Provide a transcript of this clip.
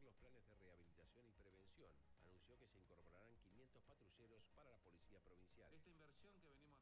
los planes de rehabilitación y prevención. Anunció que se incorporarán 500 patrulleros para la policía provincial. Esta inversión que venimos